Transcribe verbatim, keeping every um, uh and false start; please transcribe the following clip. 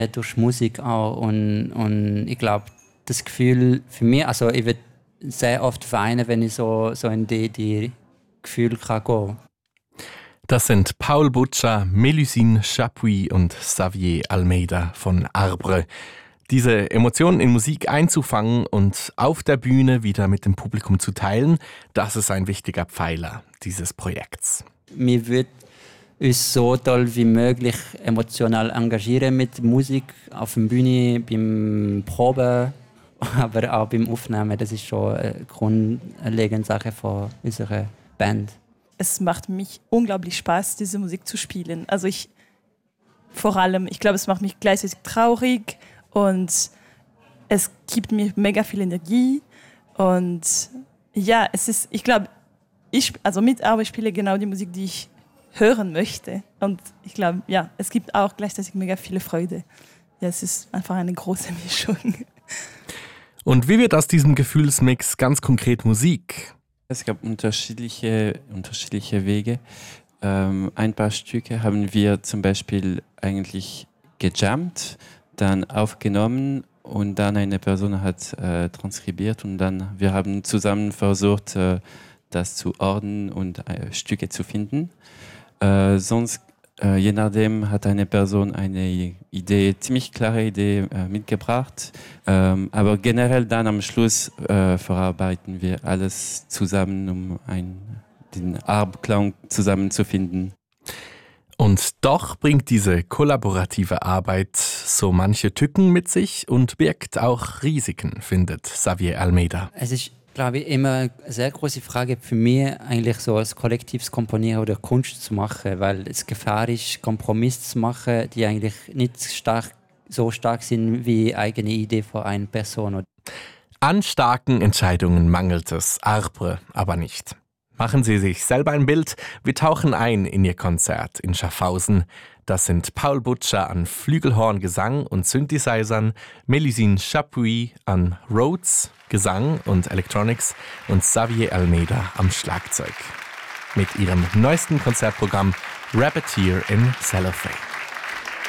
durch Musik auch. Und, und ich glaube, das Gefühl für mich, also ich würde sehr oft weinen, wenn ich so, so in die, die Gefühle kann gehen. Das sind Paul Butcher, Mélusine Chapuis und Xavier Almeida von Arbre. Diese Emotionen in Musik einzufangen und auf der Bühne wieder mit dem Publikum zu teilen, das ist ein wichtiger Pfeiler dieses Projekts. Wir würden uns so toll wie möglich emotional engagieren mit Musik auf der Bühne, beim Proben, aber auch beim Aufnehmen. Das ist schon eine grundlegende Sache von unserer Band. Es macht mich unglaublich Spaß, diese Musik zu spielen. Also ich, vor allem, ich glaube, es macht mich gleichzeitig traurig und es gibt mir mega viel Energie. Und ja, es ist, ich glaube, ich, also mit Arbre spiele genau die Musik, die ich hören möchte. Und ich glaube, ja, es gibt auch gleichzeitig mega viele Freude. Ja, es ist einfach eine große Mischung. Und wie wird aus diesem Gefühlsmix ganz konkret Musik? Es gab unterschiedliche, unterschiedliche Wege. Ähm, ein paar Stücke haben wir zum Beispiel eigentlich gejammt, dann aufgenommen und dann eine Person hat äh, transkribiert und dann wir haben zusammen versucht, äh, das zu ordnen und äh, Stücke zu finden. Äh, sonst, äh, je nachdem, hat eine Person eine Idee, ziemlich klare Idee äh, mitgebracht. Ähm, aber generell dann am Schluss äh, verarbeiten wir alles zusammen, um ein, den Arbklang zusammenzufinden. Und doch bringt diese kollaborative Arbeit so manche Tücken mit sich und birgt auch Risiken, findet Xavier Almeida. Es ist, glaube ich, immer eine sehr große Frage für mich, eigentlich so als kollektives Komponieren oder Kunst zu machen, weil es gefährlich ist, Kompromisse zu machen, die eigentlich nicht stark, so stark sind wie die eigene Idee von einer Person. An starken Entscheidungen mangelt es Arbre aber nicht. Machen Sie sich selber ein Bild. Wir tauchen ein in Ihr Konzert in Schaffhausen. Das sind Paul Butcher an Flügelhorn, Gesang und Synthesizern, Mélusine Chapuis an Rhodes, Gesang und Electronics und Xavier Almeida am Schlagzeug. Mit ihrem neuesten Konzertprogramm Rappeteer in Cellophane.